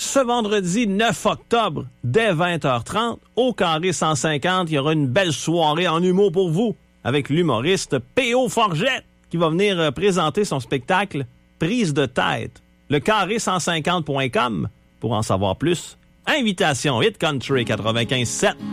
ce vendredi 9 octobre, dès 20h30, au Carré 150, il y aura une belle soirée en humour pour vous, avec l'humoriste P.O. Forget, qui va venir présenter son spectacle Prise de tête. Le carré150.com pour en savoir plus. Invitation Hit Country 95.7.